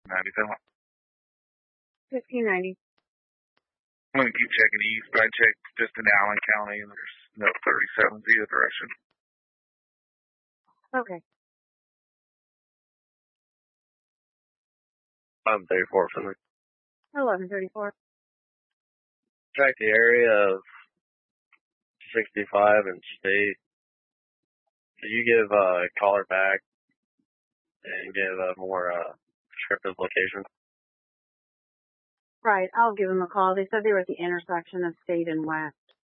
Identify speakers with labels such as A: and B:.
A: 1590 tell me.
B: 1590.
A: I'm going to keep checking east, but I checked just in Allen County, and there's no 37s either direction.
B: Okay.
C: I'm 34 from there.
B: 1134.
C: Track the area of 65 and State. Could you give a caller back and give a more descriptive location?
B: Right, I'll give them a call. They said they were at the intersection of State and West.